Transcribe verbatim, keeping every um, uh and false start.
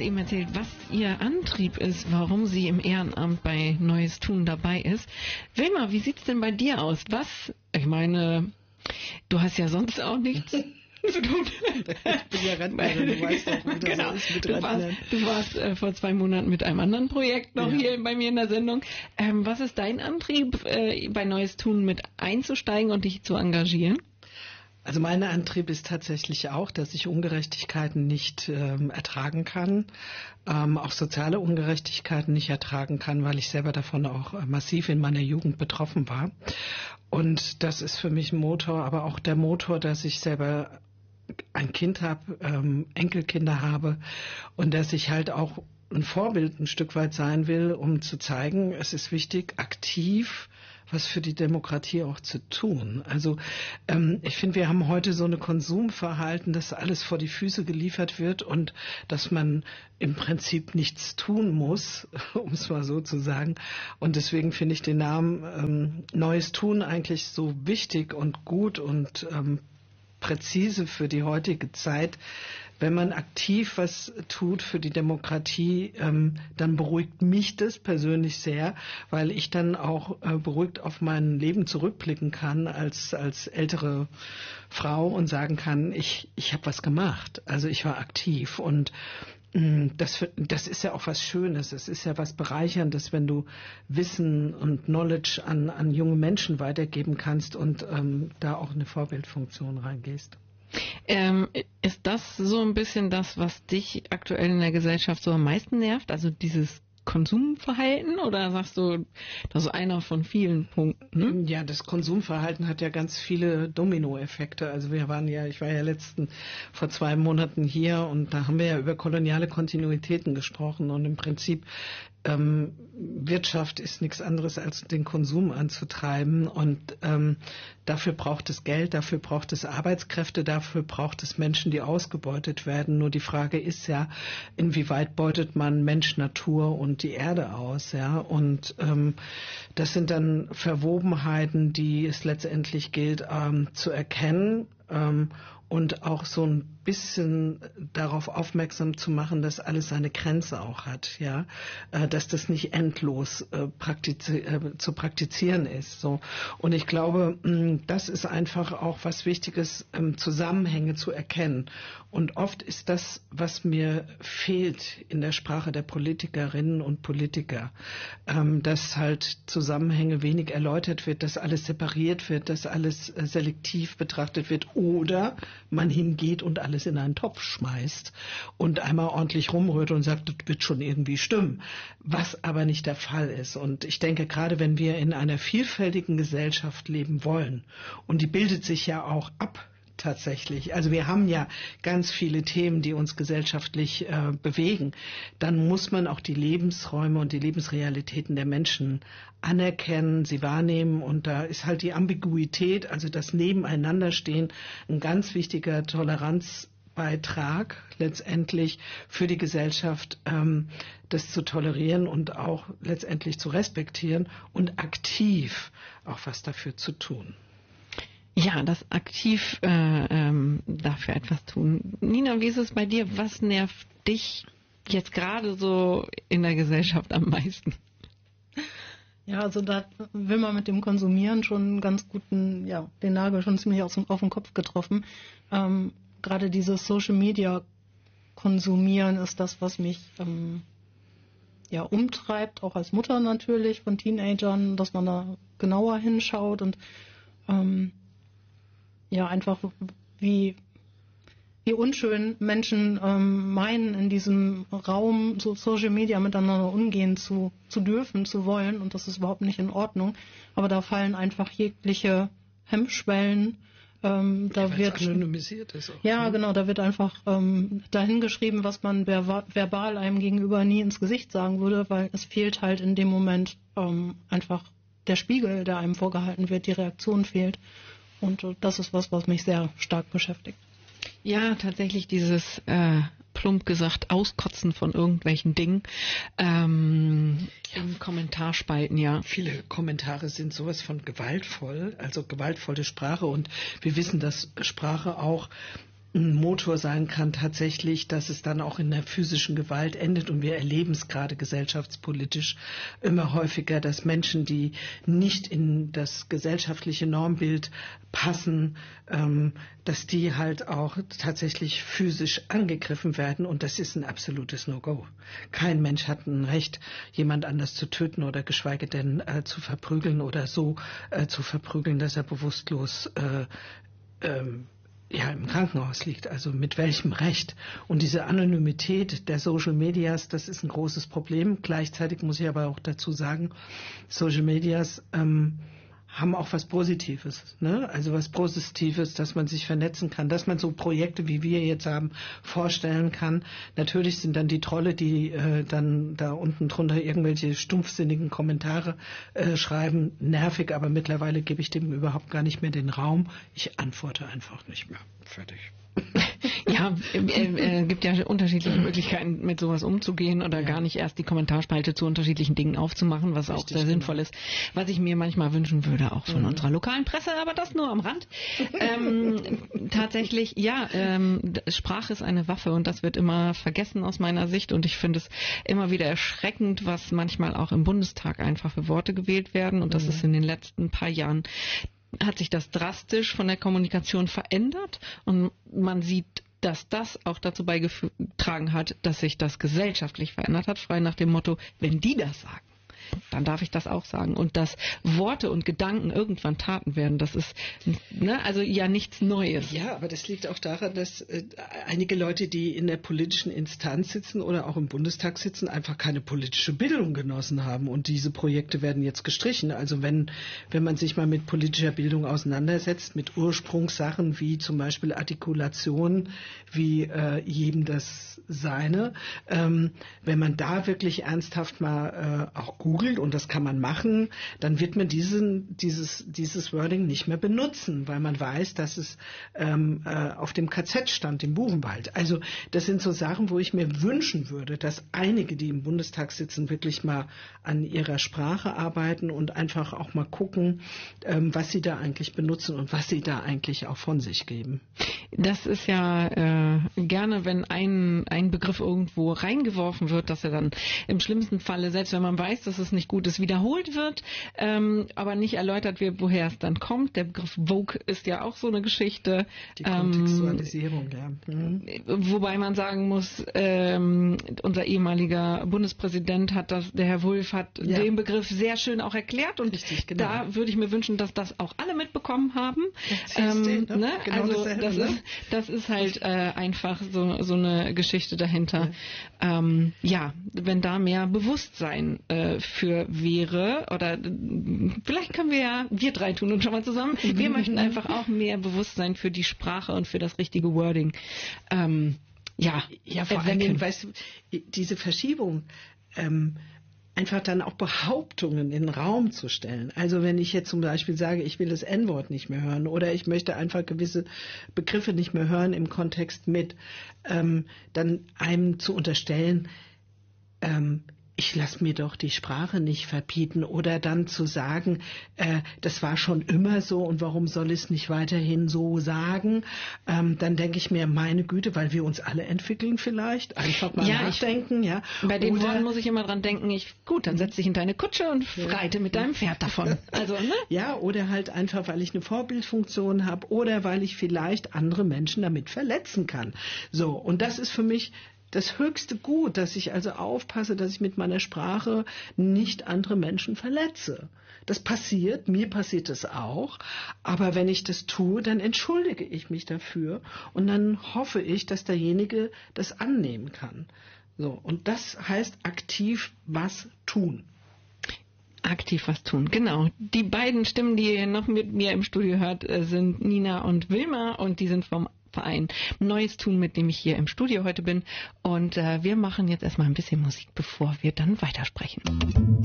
hat eben erzählt, was ihr Antrieb ist, warum sie im Ehrenamt bei Neues Tun dabei ist. Wilma, wie sieht's denn bei dir aus? Was, ich meine, du hast ja sonst auch nichts zu tun. Ich bin ja Rentnerin, du weißt doch, wie das genau. ist mit Du warst, du warst äh, vor zwei Monaten mit einem anderen Projekt noch ja. hier bei mir in der Sendung. Ähm, was ist dein Antrieb, äh, bei Neues Tun mit einzusteigen und dich zu engagieren? Also mein Antrieb ist tatsächlich auch, dass ich Ungerechtigkeiten nicht ähm, ertragen kann, ähm, auch soziale Ungerechtigkeiten nicht ertragen kann, weil ich selber davon auch äh, massiv in meiner Jugend betroffen war. Und das ist für mich ein Motor, aber auch der Motor, dass ich selber ein Kind habe, ähm, Enkelkinder habe und dass ich halt auch ein Vorbild ein Stück weit sein will, um zu zeigen, es ist wichtig, aktiv was für die Demokratie auch zu tun. Also ähm, ich finde, wir haben heute so eine Konsumverhalten, dass alles vor die Füße geliefert wird und dass man im Prinzip nichts tun muss, um es mal so zu sagen. Und deswegen finde ich den Namen ähm, Neues Tun eigentlich so wichtig und gut und ähm, präzise für die heutige Zeit. Wenn man aktiv was tut für die Demokratie, ähm, dann beruhigt mich das persönlich sehr, weil ich dann auch äh, beruhigt auf mein Leben zurückblicken kann als als ältere Frau und sagen kann, ich ich habe was gemacht, also ich war aktiv und mh, das das ist ja auch was Schönes, es ist ja was Bereicherndes, wenn du Wissen und Knowledge an an junge Menschen weitergeben kannst und ähm, da auch eine Vorbildfunktion reingehst. Ähm, ist das so ein bisschen das, was dich aktuell in der Gesellschaft so am meisten nervt? Also dieses Konsumverhalten oder sagst du, das ist einer von vielen Punkten? Ja, das Konsumverhalten hat ja ganz viele Dominoeffekte. Also wir waren ja, ich war ja letzten vor zwei Monaten hier und da haben wir ja über koloniale Kontinuitäten gesprochen und im Prinzip ähm, Wirtschaft ist nichts anderes als den Konsum anzutreiben und ähm, dafür braucht es Geld, dafür braucht es Arbeitskräfte, dafür braucht es Menschen, die ausgebeutet werden. Nur die Frage ist ja, inwieweit beutet man Mensch, Natur und die Erde aus, ja? Und ähm, das sind dann Verwobenheiten, die es letztendlich gilt ähm, zu erkennen ähm, und auch so ein bisschen darauf aufmerksam zu machen, dass alles seine Grenze auch hat, ja, äh, dass das nicht endlos äh, praktizi- äh, zu praktizieren ist, so. Und ich glaube, mh, das ist einfach auch was Wichtiges, ähm, Zusammenhänge zu erkennen. Und oft ist das, was mir fehlt in der Sprache der Politikerinnen und Politiker, ähm, dass halt Zusammenhänge wenig erläutert wird, dass alles separiert wird, dass alles äh, selektiv betrachtet wird oder man hingeht und alles in einen Topf schmeißt und einmal ordentlich rumrührt und sagt, das wird schon irgendwie stimmen, was aber nicht der Fall ist. Und ich denke, gerade wenn wir in einer vielfältigen Gesellschaft leben wollen, und die bildet sich ja auch ab, tatsächlich. Also wir haben ja ganz viele Themen, die uns gesellschaftlich äh, bewegen. Dann muss man auch die Lebensräume und die Lebensrealitäten der Menschen anerkennen, sie wahrnehmen und da ist halt die Ambiguität, also das Nebeneinanderstehen, ein ganz wichtiger Toleranzbeitrag letztendlich für die Gesellschaft, ähm, das zu tolerieren und auch letztendlich zu respektieren und aktiv auch was dafür zu tun. Ja, das aktiv äh, ähm, dafür etwas tun. Nina, wie ist es bei dir? Was nervt dich jetzt gerade so in der Gesellschaft am meisten? Ja, also da will man mit dem Konsumieren schon einen ganz guten, ja, den Nagel schon ziemlich auf, auf den Kopf getroffen. Ähm, gerade dieses Social Media Konsumieren ist das, was mich ähm, ja umtreibt, auch als Mutter natürlich von Teenagern, dass man da genauer hinschaut und ähm, ja, einfach wie, wie unschön Menschen ähm, meinen, in diesem Raum so Social Media miteinander umgehen zu, zu dürfen, zu wollen. Und das ist überhaupt nicht in Ordnung. Aber da fallen einfach jegliche Hemmschwellen. Ähm, da ja, wird anonymisiert ist auch, ja, ne? genau, da wird einfach ähm, dahingeschrieben, was man verba- verbal einem gegenüber nie ins Gesicht sagen würde, weil es fehlt halt in dem Moment ähm, einfach der Spiegel, der einem vorgehalten wird, die Reaktion fehlt. Und das ist was, was mich sehr stark beschäftigt. Ja, tatsächlich dieses, äh, plump gesagt, Auskotzen von irgendwelchen Dingen ähm, ja. in Kommentarspalten, ja. Viele Kommentare sind sowas von gewaltvoll, also gewaltvolle Sprache. Und wir wissen, dass Sprache auch ein Motor sein kann tatsächlich, dass es dann auch in der physischen Gewalt endet. Und wir erleben es gerade gesellschaftspolitisch immer häufiger, dass Menschen, die nicht in das gesellschaftliche Normbild passen, ähm, dass die halt auch tatsächlich physisch angegriffen werden. Und das ist ein absolutes No-Go. Kein Mensch hat ein Recht, jemand anders zu töten oder geschweige denn äh, zu verprügeln oder so äh, zu verprügeln, dass er bewusstlos äh, ähm, ja, im Krankenhaus liegt. Also mit welchem Recht? Und diese Anonymität der Social Medias, das ist ein großes Problem. Gleichzeitig muss ich aber auch dazu sagen, Social Medias ähm, haben auch was Positives, ne? Also was Positives, dass man sich vernetzen kann, dass man so Projekte, wie wir jetzt haben, vorstellen kann. Natürlich sind dann die Trolle, die äh, dann da unten drunter irgendwelche stumpfsinnigen Kommentare äh, schreiben, nervig, aber mittlerweile gebe ich dem überhaupt gar nicht mehr den Raum. Ich antworte einfach nicht mehr. Fertig. Ja, äh, äh, gibt ja unterschiedliche Möglichkeiten, mit sowas umzugehen oder ja. gar nicht erst die Kommentarspalte zu unterschiedlichen Dingen aufzumachen, was Richtig, auch sehr sinnvoll genau. ist. Was ich mir manchmal wünschen würde, auch von mhm. unserer lokalen Presse, aber das nur am Rand. ähm, tatsächlich, ja, ähm, Sprache ist eine Waffe und das wird immer vergessen aus meiner Sicht und ich finde es immer wieder erschreckend, was manchmal auch im Bundestag einfach für Worte gewählt werden und das mhm. ist in den letzten paar Jahren hat sich das drastisch von der Kommunikation verändert und man sieht, dass das auch dazu beigetragen hat, dass sich das gesellschaftlich verändert hat, frei nach dem Motto, wenn die das sagen, dann darf ich das auch sagen. Und dass Worte und Gedanken irgendwann Taten werden, das ist ne, also ja nichts Neues. Ja, aber das liegt auch daran, dass äh, einige Leute, die in der politischen Instanz sitzen oder auch im Bundestag sitzen, einfach keine politische Bildung genossen haben. Und diese Projekte werden jetzt gestrichen. Also wenn, wenn man sich mal mit politischer Bildung auseinandersetzt, mit Ursprungssachen wie zum Beispiel Artikulation, wie äh, jedem das Seine, ähm, wenn man da wirklich ernsthaft mal äh, auch googelt, und das kann man machen, dann wird man diesen, dieses, dieses Wording nicht mehr benutzen, weil man weiß, dass es ähm, äh, auf dem K Z stand, im Buchenwald. Also das sind so Sachen, wo ich mir wünschen würde, dass einige, die im Bundestag sitzen, wirklich mal an ihrer Sprache arbeiten und einfach auch mal gucken, ähm, was sie da eigentlich benutzen und was sie da eigentlich auch von sich geben. Das ist ja äh, gerne, wenn ein, ein Begriff irgendwo reingeworfen wird, dass er dann im schlimmsten Falle, selbst wenn man weiß, dass es nicht gut ist, wiederholt wird, ähm, aber nicht erläutert wird, woher es dann kommt. Der Begriff Vogue ist ja auch so eine Geschichte. Die Kontextualisierung, ähm, ja. Mhm. Wobei man sagen muss, ähm, unser ehemaliger Bundespräsident hat das, der Herr Wulff hat ja. den Begriff sehr schön auch erklärt und Richtig, genau. da würde ich mir wünschen, dass das auch alle mitbekommen haben. Ähm, den, ne? ne? Genau also dasselbe, das, ne? ist, das ist halt äh, einfach so, so eine Geschichte dahinter. Ja, ähm, ja wenn da mehr Bewusstsein äh, für wäre, oder vielleicht können wir ja, wir drei tun uns schon mal zusammen, wir möchten einfach auch mehr Bewusstsein für die Sprache und für das richtige Wording. Ähm, ja, ja, vor allen Dingen, weißt du, diese Verschiebung, ähm, einfach dann auch Behauptungen in den Raum zu stellen. Also wenn ich jetzt zum Beispiel sage, ich will das En-Wort nicht mehr hören oder ich möchte einfach gewisse Begriffe nicht mehr hören im Kontext mit, ähm, dann einem zu unterstellen, ähm, ich lasse mir doch die Sprache nicht verbieten oder dann zu sagen, äh, das war schon immer so und warum soll ich es nicht weiterhin so sagen? Ähm, dann denke ich mir, meine Güte, weil wir uns alle entwickeln vielleicht, einfach mal ja, nachdenken. Ich, ja. Bei den oder, Worten muss ich immer dran denken, ich, gut, dann setz dich in deine Kutsche und ja. reite mit deinem Pferd davon. Also, ne? Ja, oder halt einfach, weil ich eine Vorbildfunktion habe oder weil ich vielleicht andere Menschen damit verletzen kann. So, und das ist für mich das höchste Gut, dass ich also aufpasse, dass ich mit meiner Sprache nicht andere Menschen verletze. Das passiert, mir passiert es auch, aber wenn ich das tue, dann entschuldige ich mich dafür und dann hoffe ich, dass derjenige das annehmen kann. So, und das heißt aktiv was tun. Aktiv was tun, genau. Die beiden Stimmen, die ihr noch mit mir im Studio hört, sind Nina und Wilma und die sind vom Verein Neues tun, mit dem ich hier im Studio heute bin. Und äh, wir machen jetzt erstmal ein bisschen Musik, bevor wir dann weitersprechen.